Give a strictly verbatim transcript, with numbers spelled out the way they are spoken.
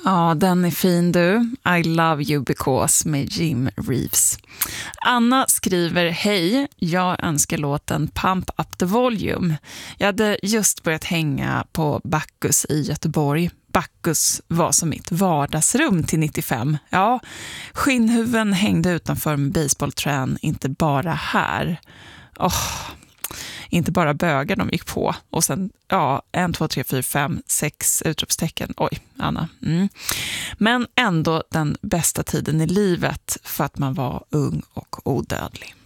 Ja, den är fin du. I love you because med Jim Reeves. Anna skriver, hej, jag önskar låten Pump Up the Volume. Jag hade just börjat hänga på Bacchus i Göteborg. Bacchus var som mitt vardagsrum till nittiofem. Ja, skinnhuven hängde utanför med baseballträn, inte bara här. Åh... Oh. Inte bara bögar de gick på. Och sen, ja, en, två, tre, fyra, fem, sex utropstecken. Oj, Anna. Mm. Men ändå den bästa tiden i livet för att man var ung och odödlig.